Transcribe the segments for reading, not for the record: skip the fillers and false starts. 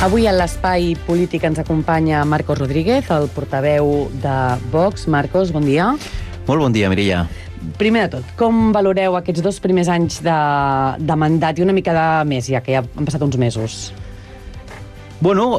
Avui a l'Espai Polític ens acompanya Marcos Rodríguez, el portaveu de Vox. Marcos, bon dia. Molt bon dia, Mireia. Primer de tot, com valoreu aquests 2 primers anys de mandat i una mica de més, ja que ja han passat uns mesos? Bueno,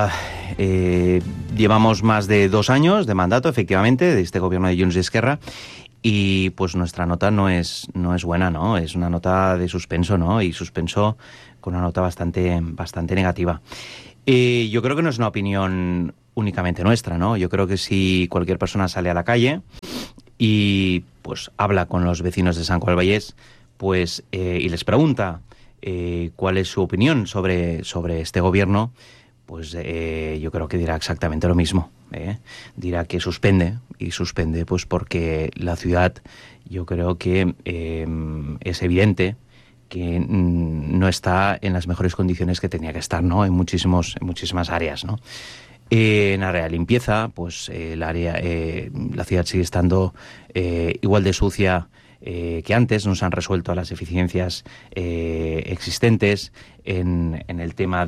llevamos más de 2 años de mandato, efectivamente, de este gobierno de Junts y Esquerra, y pues nuestra nota no es buena, ¿no? Es una nota de suspenso, ¿no? Y suspenso con una nota bastante negativa. Yo creo que no es una opinión únicamente nuestra, ¿no? Yo creo que si cualquier persona sale a la calle y pues habla con los vecinos de Sant Cugat del Vallès, pues y les pregunta cuál es su opinión sobre este gobierno, pues yo creo que dirá exactamente lo mismo. Dirá que suspende, y suspende pues porque la ciudad, yo creo que es evidente que no está en las mejores condiciones que tenía que estar, ¿no? En muchísimas áreas, ¿no? En área de limpieza, pues la ciudad sigue estando igual de sucia que antes, no se han resuelto las deficiencias existentes. En el tema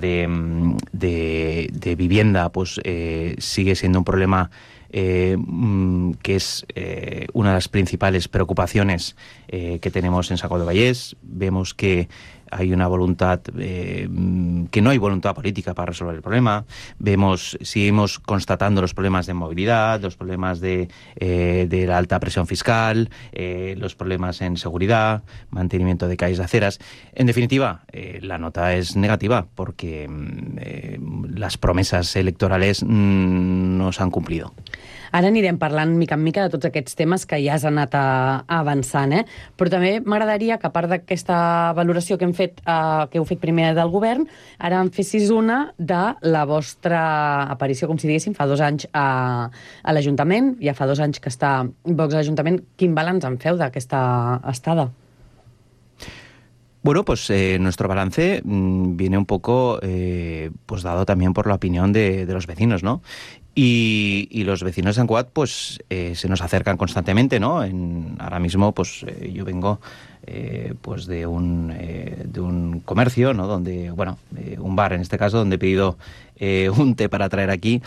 de vivienda, pues sigue siendo un problema que es una de las principales preocupaciones que tenemos en Sant Cugat del Vallès. Vemos que hay una voluntad, que no hay voluntad política para resolver el problema. Seguimos constatando los problemas de movilidad, los problemas de la alta presión fiscal, los problemas en seguridad, mantenimiento de calles de aceras. En definitiva, la nota es negativa porque las promesas electorales no s'han cumplido. Ara anirem parlant mica en mica de tots aquests temes que ja has anat avançant, però també m'agradaria que, a part d'aquesta valoració que heu fet primer del govern, ara em fessis una de la vostra aparició, com si diguéssim, fa 2 anys a l'Ajuntament. Ja fa 2 anys que està Vox a l'Ajuntament. Quin balanç en feu d'aquesta estada? Bueno, pues nuestro balance viene un poco pues dado también por la opinión de los vecinos, ¿no? Y los vecinos de Sant Cugat pues se nos acercan constantemente, ¿no? Ahora mismo pues yo vengo pues de un comercio, ¿no? Donde, bueno, un bar en este caso, donde he pedido un té para traer aquí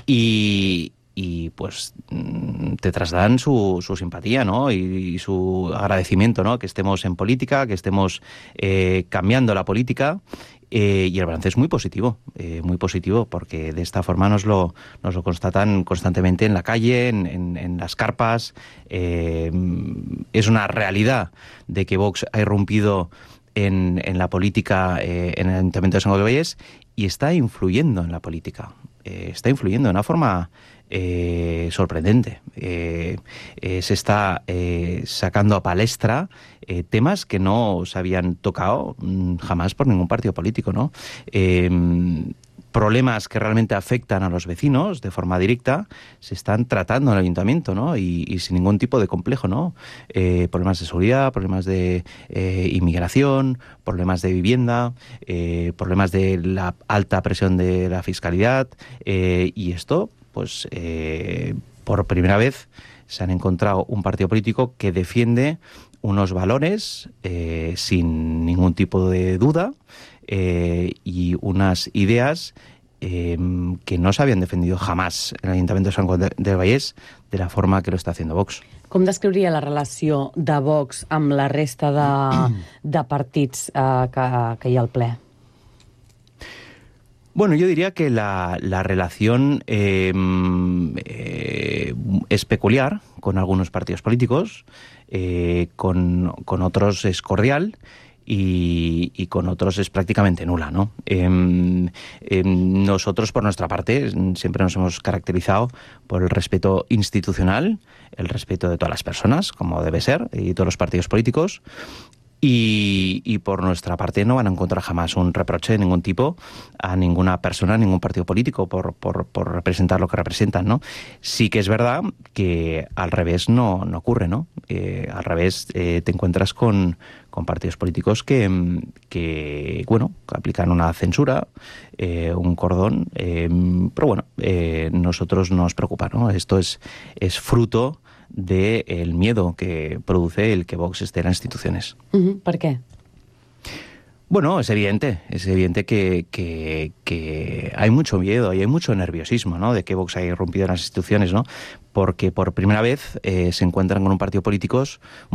y pues te trasladan su simpatía, ¿no? Y su agradecimiento, ¿no? Que estemos en política, que estemos cambiando la política. Y el balance es muy positivo, porque de esta forma nos lo constatan constantemente en la calle, en las carpas. Es una realidad de que Vox ha irrumpido en la política en el Ayuntamiento de Sant Cugat del Vallès y está influyendo en la política. Está influyendo de una forma sorprendente. Se está sacando a palestra temas que no se habían tocado jamás por ningún partido político, ¿no? Problemas que realmente afectan a los vecinos de forma directa se están tratando en el ayuntamiento, ¿no? Y sin ningún tipo de complejo, ¿no? Problemas de seguridad, problemas de inmigración, problemas de vivienda, problemas de la alta presión de la fiscalidad, y esto, pues, por primera vez se han encontrado un partido político que defiende unos valores sin ningún tipo de duda, y unas ideas que no se habían defendido jamás en el Ayuntamiento de Sant Cugat del Vallès de la forma que lo está haciendo Vox. Com descriuria la relació de Vox amb la resta de partits que hi ha al ple? Bueno, yo diría que la relación es peculiar con algunos partidos políticos, con otros es cordial y con otros es prácticamente nula, ¿no? Nosotros, por nuestra parte, siempre nos hemos caracterizado por el respeto institucional, el respeto de todas las personas, como debe ser, y todos los partidos políticos. Y por nuestra parte no van a encontrar jamás un reproche de ningún tipo a ninguna persona, a ningún partido político por representar lo que representan, ¿no? Sí que es verdad que al revés no ocurre, ¿no? Al revés te encuentras con partidos políticos que aplican una censura, un cordón, pero bueno, nosotros no nos preocupa, ¿no? Esto es fruto del miedo que produce el que Vox esté en las instituciones. ¿Por qué? Bueno, es evidente que hay mucho miedo y hay mucho nerviosismo, ¿no?, de que Vox haya irrumpido en las instituciones, ¿no?, porque por primera vez se encuentran con un partido político,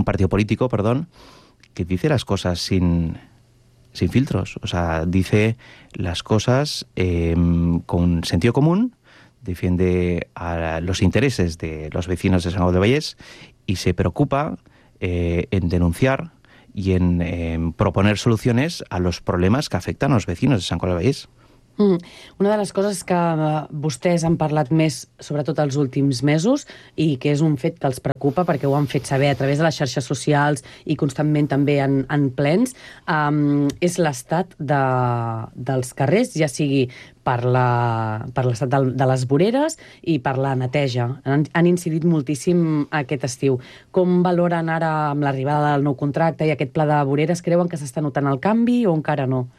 que dice las cosas sin filtros, o sea, dice las cosas con sentido común, defiende a los intereses de los vecinos de Sant Cugat del Vallès y se preocupa en denunciar y en proponer soluciones a los problemes que afecten als vecinos de Sant Cugat del Vallès. Una de les coses que vostès han parlat més, sobretot els últims mesos, i que és un fet que els preocupa perquè ho han fet saber a través de les xarxes socials i constantment també en plens, és l'estat dels carrers, ja sigui per l'estat de les voreres i per la neteja. Han incidit moltíssim aquest estiu. Com valoren ara, amb l'arribada del nou contracte i aquest pla de voreres, creuen que s'està notant el canvi o encara no?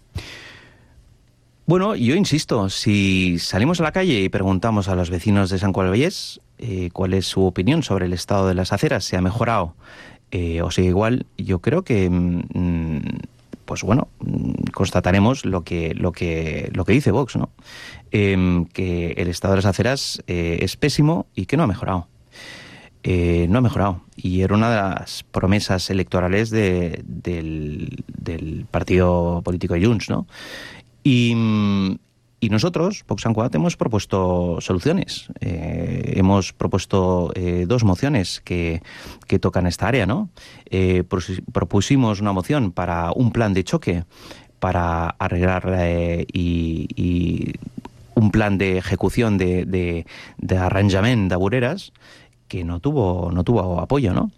Bueno, yo insisto, si salimos a la calle y preguntamos a los vecinos de Sant Cugat del Vallès cuál es su opinión sobre el estado de las aceras, si ha mejorado o sigue igual, yo creo que, pues bueno, constataremos lo que dice Vox, ¿no? Que el estado de las aceras es pésimo y que no ha mejorado. No ha mejorado. Y era una de las promesas electorales del partido político de Junts, ¿no? Y nosotros, Vox Sant Cugat, hemos propuesto soluciones. Hemos propuesto dos mociones que tocan esta área, ¿no? Propusimos una moción para un plan de choque para arreglar y un plan de ejecución de arranjament de voreres que no tuvo apoyo, ¿no?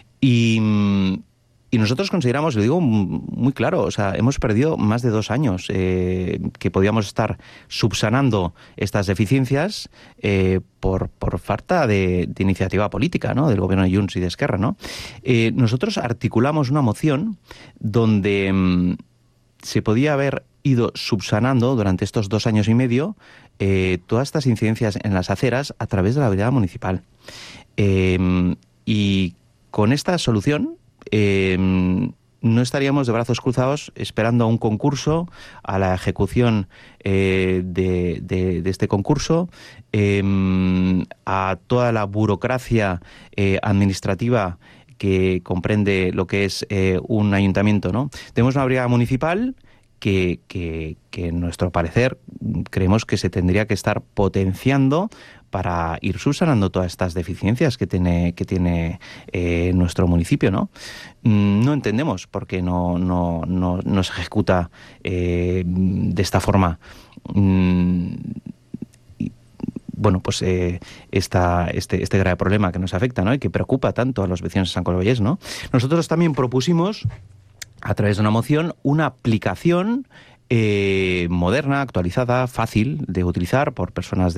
Y nosotros consideramos, lo digo muy claro, o sea, hemos perdido más de 2 años que podíamos estar subsanando estas deficiencias por falta de iniciativa política, ¿no?, del gobierno de Junts y de Esquerra, ¿no? Nosotros articulamos una moción donde se podía haber ido subsanando durante estos 2 años y medio todas estas incidencias en las aceras a través de la brigada municipal. Y con esta solución no estaríamos de brazos cruzados esperando a un concurso, a la ejecución de este concurso, a toda la burocracia administrativa que comprende lo que es un ayuntamiento, ¿no? Tenemos una brigada municipal que en nuestro parecer creemos que se tendría que estar potenciando para ir subsanando todas estas deficiencias que tiene nuestro municipio, ¿no? No entendemos por qué no se ejecuta de esta forma. Bueno, pues este grave problema que nos afecta, ¿no?, y que preocupa tanto a los vecinos de Sant Cugat del Vallès, ¿no? Nosotros también propusimos, a través de una moción, una aplicación moderna, actualizada, fácil de utilizar por personas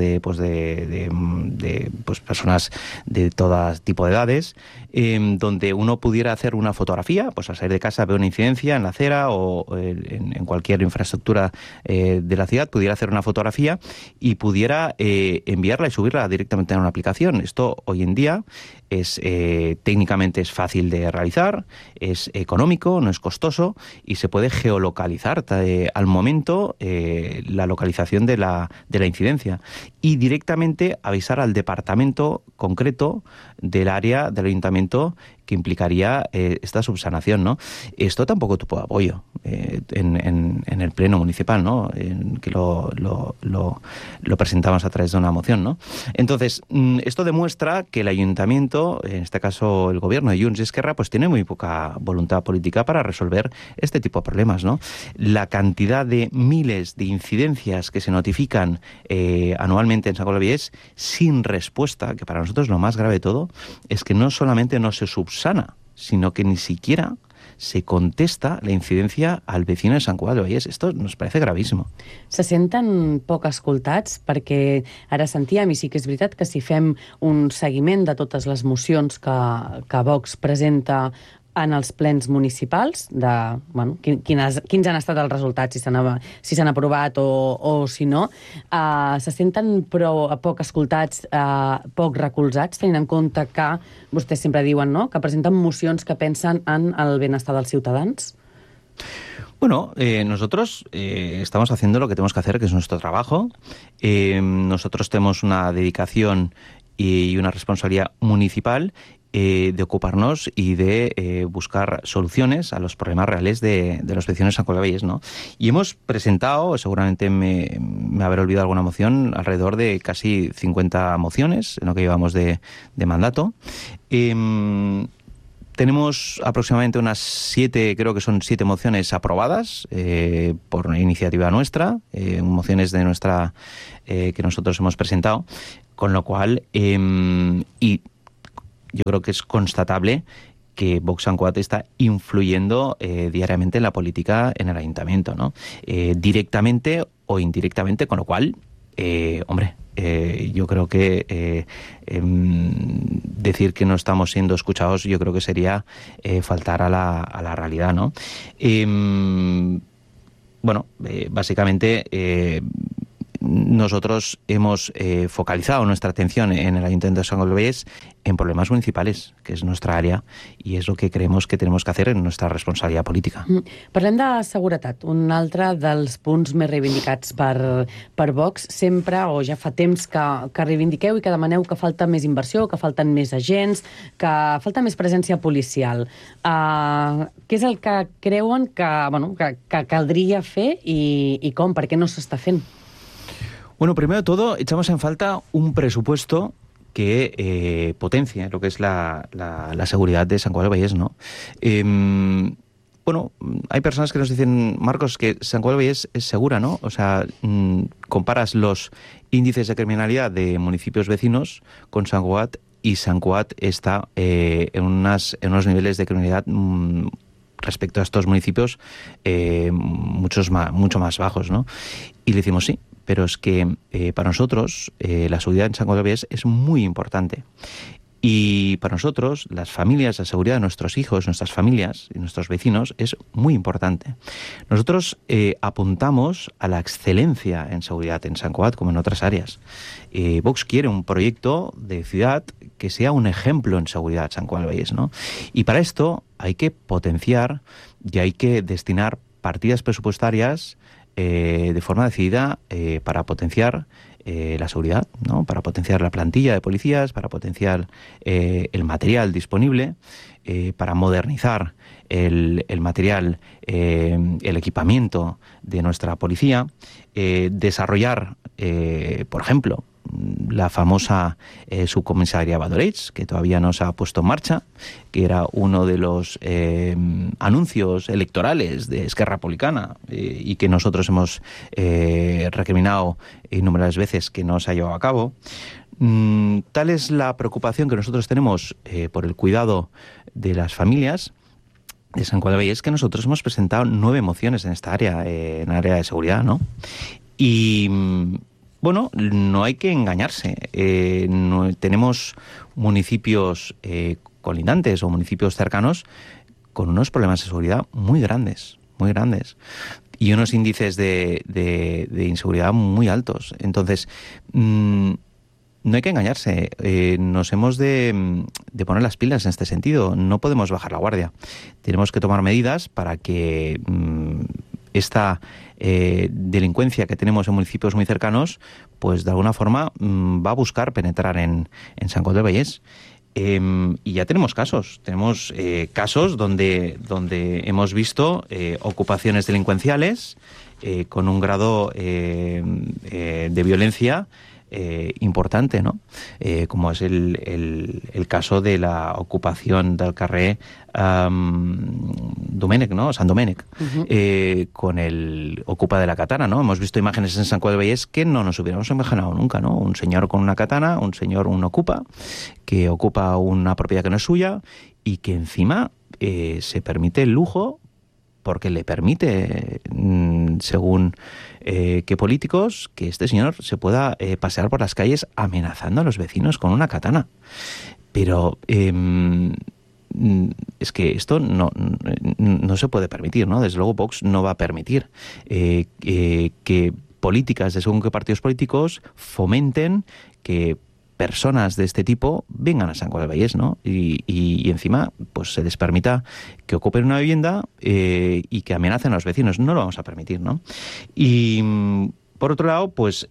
personas de todo tipo de edades, donde uno pudiera hacer una fotografía, pues al salir de casa ve una incidencia en la acera o en cualquier infraestructura de la ciudad, pudiera hacer una fotografía y pudiera enviarla y subirla directamente a una aplicación. Esto hoy en día técnicamente es fácil de realizar, es económico, no es costoso y se puede geolocalizar al momento la localización de la incidencia y directamente avisar al departamento concreto del área del ayuntamiento que implicaría esta subsanación, ¿no? Esto tampoco tuvo apoyo en el pleno municipal, ¿no?, que lo presentamos a través de una moción, ¿no? Entonces, esto demuestra que el ayuntamiento, en este caso el gobierno de Junts y Esquerra, pues tiene muy poca voluntad política para resolver este tipo de problemas, ¿no? La cantidad de miles de incidencias que se notifican anualmente en Sant Cugat del Vallès sin respuesta, que para nosotros lo más grave de todo es que no solamente no se subsana, sino que ni siquiera se contesta la incidencia al vecino de Sant Cugat del Vallès. Esto nos parece gravísimo. Se senten poc escoltats perquè ara sentíem, i sí que és veritat, que si fem un seguiment de totes les mocions que Vox presenta en els plens municipals, quins han estat els resultats, si s'han aprovat o si no, se senten però poc escoltats, poc recolzats, tenint en compte que vostès sempre diuen, no?, que presenten mocions que pensen en el benestar dels ciutadans? Bueno, nosotros estamos haciendo lo que tenemos que hacer, que es nuestro trabajo. Nosotros tenemos una dedicación y una responsabilidad municipal de ocuparnos y de buscar soluciones a los problemas reales de los vecinos de San Cugat del Vallès, ¿no? Y hemos presentado, seguramente me habré olvidado alguna moción, alrededor de casi 50 mociones en lo que llevamos de mandato. Tenemos aproximadamente unas 7, creo que son 7 mociones aprobadas por iniciativa nuestra, mociones de nuestra que nosotros hemos presentado, con lo cual, y yo creo que es constatable que Vox Sant Cugat está influyendo diariamente en la política en el ayuntamiento, ¿no? Directamente o indirectamente, con lo cual, yo creo que decir que no estamos siendo escuchados, yo creo que sería faltar a la realidad, ¿no? Básicamente nosotros hemos focalizado nuestra atención en el Ayuntamiento de Sant Cugat del Vallès en problemes municipals, que és nostra àrea, i és el que creemos que tenemos que hacer en nuestra responsabilitat política. Parlem de seguretat, un altre dels punts més reivindicats per Vox. Sempre, o ja fa temps que reivindiqueu i que demaneu que falta més inversió, que falten més agents, que falta més presència policial. Què és el que creuen que caldria fer i com? Per què no s'està fent? Bueno, primero de todo, echamos en falta un presupuesto que potencie lo que es la seguridad de Sant Cugat del Vallès, ¿no? Hay personas que nos dicen, Marcos, que Sant Cugat del Vallès es segura, ¿no? O sea, comparas los índices de criminalidad de municipios vecinos con Sant Cugat y Sant Cugat está en unos niveles de criminalidad respecto a estos municipios mucho más bajos, ¿no? Y le decimos sí, pero es que para nosotros la seguridad en Sant Cugat del Vallès es muy importante. Y para nosotros, las familias, la seguridad de nuestros hijos, nuestras familias y nuestros vecinos es muy importante. Nosotros apuntamos a la excelencia en seguridad en Sant Cugat como en otras áreas. Vox quiere un proyecto de ciudad que sea un ejemplo en seguridad en Sant Cugat del Vallès, ¿no? Y para esto hay que potenciar y hay que destinar partidas presupuestarias de forma decidida para potenciar la seguridad, ¿no? Para potenciar la plantilla de policías, para potenciar el material disponible, para modernizar el material, el equipamiento de nuestra policía, desarrollar, por ejemplo, la famosa subcomisaría Valldoreix, que todavía no se ha puesto en marcha, que era uno de los anuncios electorales de Esquerra Republicana y que nosotros hemos recriminado innumerables veces que no se ha llevado a cabo. Tal es la preocupación que nosotros tenemos por el cuidado de las familias de Sant Cugat del Vallès, que nosotros hemos presentado 9 mociones en esta área, en el área de seguridad, ¿no? Y bueno, no hay que engañarse. Tenemos municipios colindantes o municipios cercanos con unos problemas de seguridad muy grandes y unos índices de inseguridad muy altos. Entonces, no hay que engañarse. Nos hemos de poner las pilas en este sentido. No podemos bajar la guardia. Tenemos que tomar medidas para que esta delincuencia que tenemos en municipios muy cercanos, pues de alguna forma va a buscar penetrar en Sant Cugat del Vallès. Y ya tenemos casos. Tenemos casos donde hemos visto ocupaciones delincuenciales con un grado de violencia importante, ¿no? Como es el caso de la ocupación del carrer Domènec, ¿no? Sant Domènec, con el ocupa de la katana, ¿no? Hemos visto imágenes en Sant Cugat del Vallès que no nos hubiéramos imaginado nunca, ¿no? Un señor con una katana, un ocupa, que ocupa una propiedad que no es suya y que encima se permite el lujo porque le permite, según qué políticos, que este señor se pueda pasear por las calles amenazando a los vecinos con una katana. Pero es que esto no se puede permitir, ¿no? Desde luego Vox no va a permitir que políticas de según qué partidos políticos fomenten que personas de este tipo vengan a San Cugat del Vallès, ¿no? Y encima pues se les permita que ocupen una vivienda y que amenacen a los vecinos. No lo vamos a permitir, ¿no? Y por otro lado, pues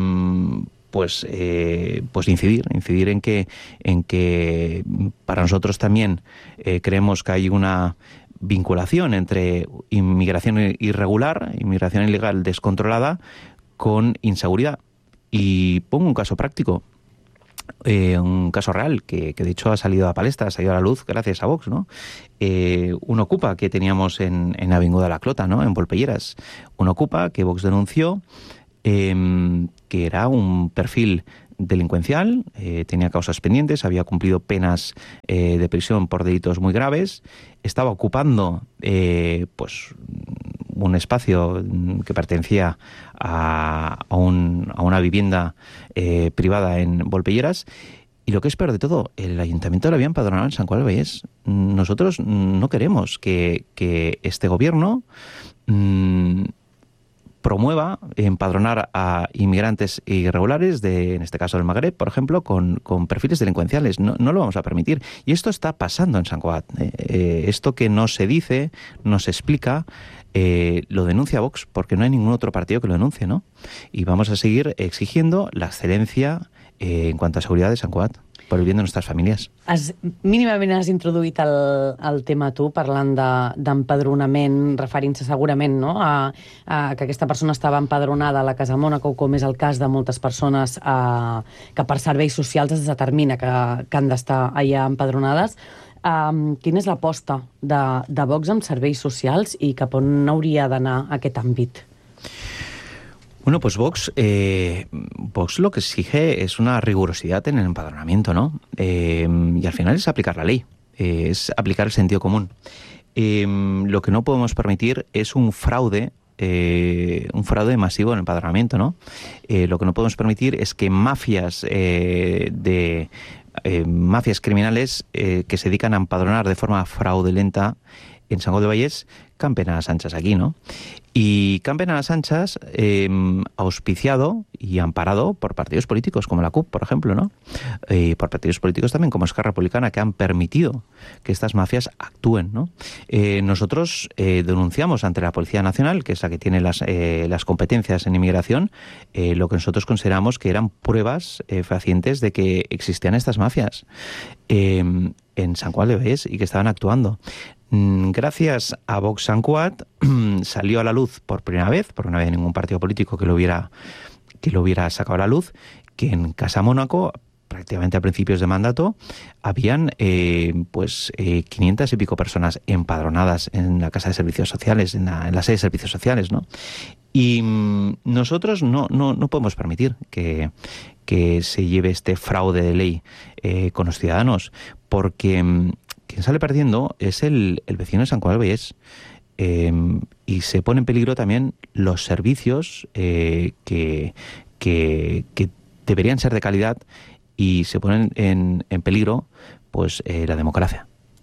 incidir en que para nosotros también creemos que hay una vinculación entre inmigración irregular, inmigración ilegal descontrolada, con inseguridad. Y pongo un caso práctico, un caso real, que de hecho ha salido a la palestra, ha salido a la luz gracias a Vox, ¿no? Un ocupa que teníamos en Avinguda La Clota, ¿no? En Volpelleras. Un ocupa que Vox denunció, que era un perfil delincuencial, tenía causas pendientes, había cumplido penas de prisión por delitos muy graves, estaba ocupando pues un espacio que pertenecía a una vivienda privada en Volpelleras. Y lo que es peor de todo, el ayuntamiento lo había empadronado en San Cugat del Vallès. Nosotros no queremos que este gobierno promueva empadronar a inmigrantes irregulares, en este caso del Magreb, por ejemplo, con perfiles delincuenciales. No lo vamos a permitir. Y esto está pasando en San Cugat. Esto que no se dice, no se explica, lo denuncia Vox, porque no hay ningún otro partido que lo denuncie, ¿no? Y vamos a seguir exigiendo la excelencia en cuanto a seguridad de Sant Cugat, per el bien de nuestras famílies. Mínimament has introduït el tema tu, parlant d'empadronament, referint-se segurament, no? a que aquesta persona estava empadronada a la Casa Mònaco, com és el cas de moltes persones que per serveis socials es determina que han d'estar allà empadronades. Quina és l'aposta de Vox amb serveis socials i cap on hauria d'anar aquest àmbit? Bueno, pues Vox lo que exige es una rigurosidad en el empadronamiento, ¿no? Y al final es aplicar la ley, es aplicar el sentido común. Lo que no podemos permitir es un fraude masivo en el empadronamiento, ¿no? Lo que no podemos permitir es que mafias criminales que se dedican a empadronar de forma fraudulenta en Sant Cugat del Vallès campen a las anchas aquí, ¿no? Y campen a las anchas auspiciado y amparado por partidos políticos como la CUP, por ejemplo, ¿no? Por partidos políticos también como Esquerra Republicana, que han permitido que estas mafias actúen, ¿no? Nosotros denunciamos ante la Policía Nacional, que es la que tiene las competencias en inmigración, lo que nosotros consideramos que eran pruebas fehacientes de que existían estas mafias en Sant Cugat del Vallès y que estaban actuando. Gracias a Vox Sant Cugat salió a la luz por primera vez, porque no había ningún partido político que lo hubiera sacado a la luz, que en Casa Mónaco, prácticamente a principios de mandato, habían 500 y pico personas empadronadas en la Casa de Servicios Sociales, en la sede de Servicios Sociales, ¿no? Y nosotros no podemos permitir que se lleve este fraude de ley con los ciudadanos, porque quien sale perdiendo es el vecino de Sant Cugat del Vallès, y se pone en peligro también los servicios que deberían ser de calidad, y se ponen en peligro pues la democràcia.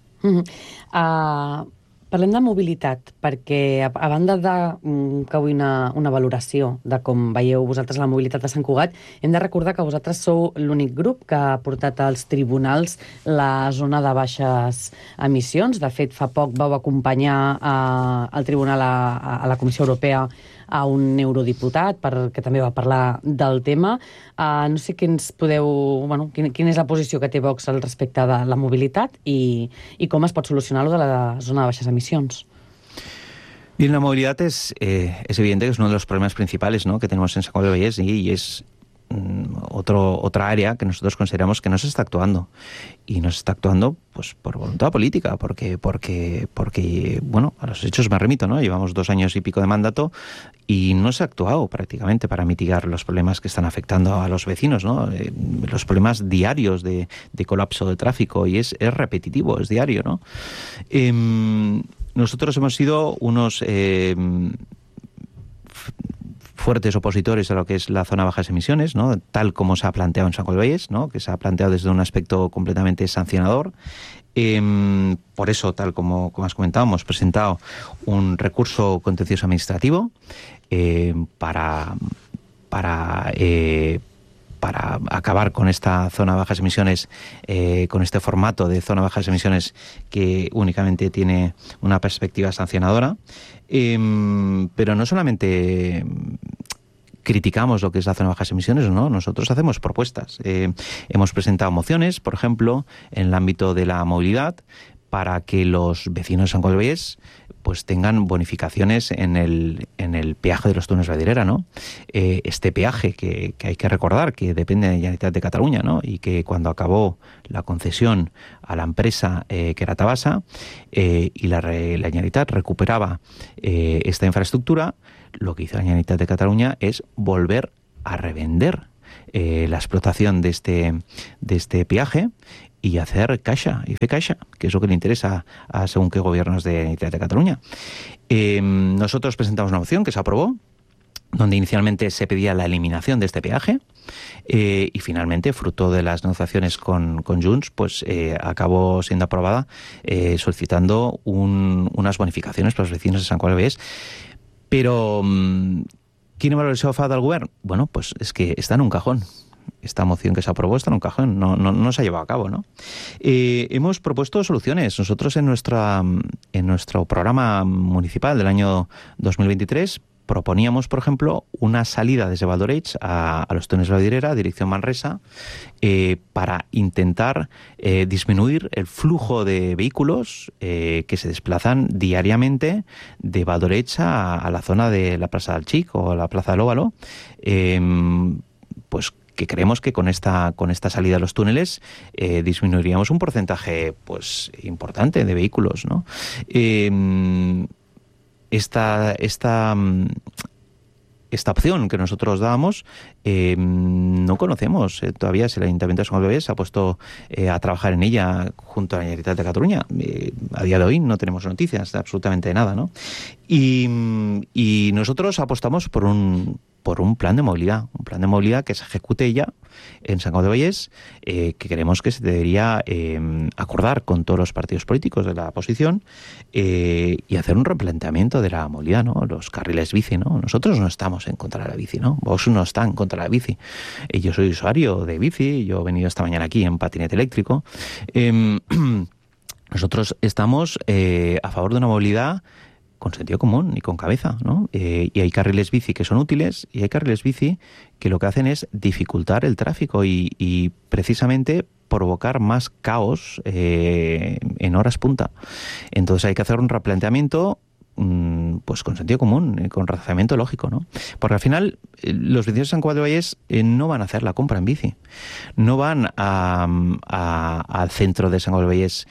Parlem de mobilitat, perquè a banda de que avui una valoració de com veieu vosaltres la mobilitat de Sant Cugat, hem de recordar que vosaltres sou l'únic grup que ha portat als tribunals la zona de baixes emissions. De fet, fa poc vau acompanyar al tribunal a la Comissió Europea a un eurodiputat que també va parlar del tema. No sé quina és la posició que té Vox al respecte de la mobilitat i com es pot solucionar-lo de la zona de baixes emissions. Bien, la movilidad es evidente que es uno de los problemas principales, ¿no?, que tenemos en Sant Cugat del Vallès, y es otra área que nosotros consideramos que no se está actuando, y no se está actuando pues por voluntad política, porque bueno, a los hechos me remito, ¿no? Llevamos 2 años y pico de mandato y no se ha actuado prácticamente para mitigar los problemas que están afectando a los vecinos, ¿no? Los problemas diarios de colapso de tráfico, y es repetitivo, es diario, ¿no? Nosotros hemos sido unos fuertes opositores a lo que es la zona de bajas emisiones, ¿no?, tal como se ha planteado en Sant Cugat del Vallès, ¿no?, que se ha planteado desde un aspecto completamente sancionador. Por eso, tal como has comentado, hemos presentado un recurso contencioso administrativo para para acabar con esta zona de bajas emisiones, con este formato de zona de bajas emisiones que únicamente tiene una perspectiva sancionadora. Pero no solamente criticamos lo que es la zona de bajas emisiones, ¿no? Nosotros hacemos propuestas. Hemos presentado mociones, por ejemplo, en el ámbito de la movilidad, para que los vecinos de Sant Cugat del Vallès pues tengan bonificaciones en el peaje de los túneles de la Vidriera, ¿no? Este peaje que hay que recordar que depende de la Generalitat de Cataluña, ¿no? Y que cuando acabó la concesión a la empresa que era Tabasa y la Generalitat recuperaba esta infraestructura, lo que hizo la Generalitat de Cataluña es volver a revender la explotación de este peaje y hacer caixa, y fer caixa, que es lo que le interesa a según qué gobiernos de la Generalitat de Cataluña. Nosotros presentamos una moción que se aprobó, donde inicialmente se pedía la eliminación de este peaje y finalmente, fruto de las negociaciones con Junts, pues acabó siendo aprobada solicitando unas bonificacions per als vecinos de Sant Cugat del Vallès. Però quina valoració fa del govern? Bueno, pues es que está en un cajón. Esta moción que se aprobó está en un cajón, no se ha llevado a cabo, ¿no? Hemos propuesto soluciones. Nosotros en nuestro programa municipal del año 2023 proponíamos, por ejemplo, una salida desde Valdoreig a los túneles de la Vidriera, dirección Manresa, para intentar disminuir el flujo de vehículos que se desplazan diariamente de Valdoreig a la zona de la Plaza del Xic o la Plaza del Óvalo, pues que creemos que con esta salida a los túneles disminuiríamos un porcentaje pues importante de vehículos, ¿no? Esta opción que nosotros dábamos no conocemos todavía si el Ayuntamiento de Sant Cugat del Vallès se ha puesto a trabajar en ella junto a la Generalitat de Cataluña. A día de hoy no tenemos noticias de absolutamente nada, ¿no? Y nosotros apostamos por un plan de movilidad que se ejecute ya en Sant Cugat del Vallès, que creemos que se debería acordar con todos los partidos políticos de la oposición y hacer un replanteamiento de la movilidad, ¿no? Los carriles bici, ¿no? Nosotros no estamos en contra de la bici, ¿no? Vox no está en contra de la bici. Yo soy usuario de bici, yo he venido esta mañana aquí en patinete eléctrico. Nosotros estamos a favor de una movilidad con sentido común y con cabeza, ¿no? Y hay carriles bici que son útiles y hay carriles bici que lo que hacen es dificultar el tráfico y precisamente provocar más caos en horas punta. Entonces hay que hacer un replanteamiento pues con sentido común, con razonamiento lógico, ¿no? Porque al final los vecinos de Sant Cugat del Vallès no van a hacer la compra en bici, no van al centro de Sant Cugat del Vallès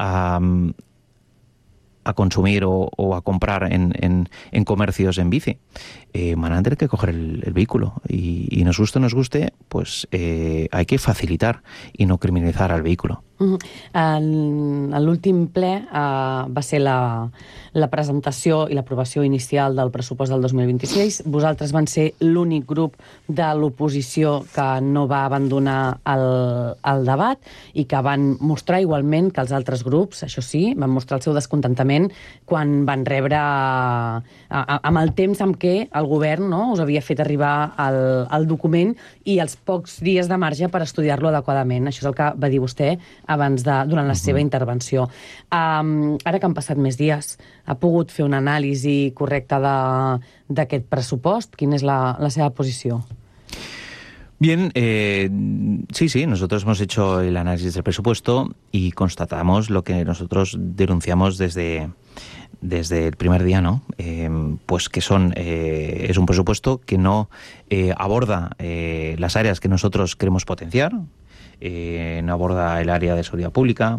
a consumir o a comprar en comercios en bici. Van a tener que coger el vehículo y nos guste o nos guste, pues hay que facilitar y no criminalizar al vehículo. En l'últim ple va ser la presentació i l'aprovació inicial del pressupost del 2026. Vosaltres van ser l'únic grup de l'oposició que no va abandonar el debat i que van mostrar igualment que els altres grups, això sí, van mostrar el seu descontentament quan van rebre amb el temps amb què el govern, no, us havia fet arribar el document i els pocs dies de marge per estudiar-lo adequadament. Això és el que va dir vostè durant la seva intervenció. Ara que han passat més dies, ha pogut fer una anàlisi correcta d'aquest pressupost? Quina és la seva posició? Bien, sí, nosotros hemos hecho el análisis del presupuesto y constatamos lo que nosotros denunciamos desde el primer día, ¿no? Pues que es un presupuesto que no aborda las áreas que nosotros queremos potenciar, no aborda el área de seguridad pública,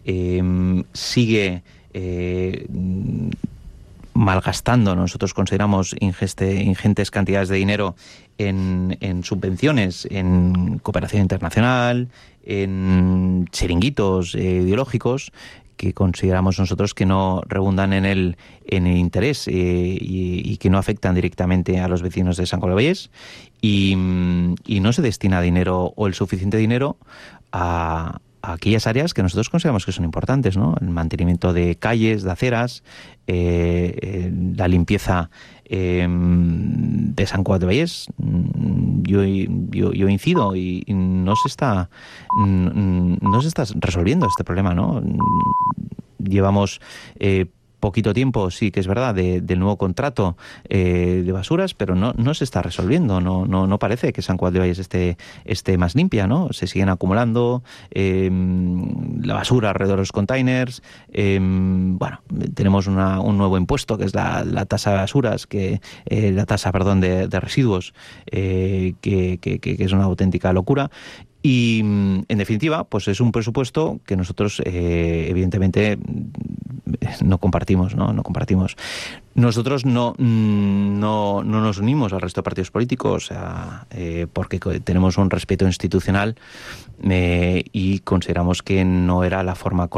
sigue malgastando, nosotros consideramos ingentes cantidades de dinero en subvenciones, en cooperación internacional, en chiringuitos ideológicos que consideramos nosotros que no redundan en el interés y que no afectan directamente a los vecinos de Sant Cugat del Vallès y no se destina dinero o el suficiente dinero a aquellas áreas que nosotros consideramos que son importantes, ¿no? El mantenimiento de calles, de aceras, la limpieza de Sant Cugat del Vallès. Yo incido y no se está resolviendo este problema, ¿no? Llevamos poquito tiempo, sí que es verdad, del nuevo contrato de basuras, pero no se está resolviendo. No parece que Sant Cugat del Vallès esté más limpia, ¿no? Se siguen acumulando la basura alrededor de los containers. Bueno, tenemos un nuevo impuesto que es la tasa de basuras, la tasa, perdón, de residuos, que es una auténtica locura. Y, en definitiva, pues es un presupuesto que nosotros, evidentemente, no compartimos, ¿no? No compartimos. Nosotros no nos unimos al resto de partidos políticos, porque tenemos un respeto institucional y consideramos que no era la forma correcta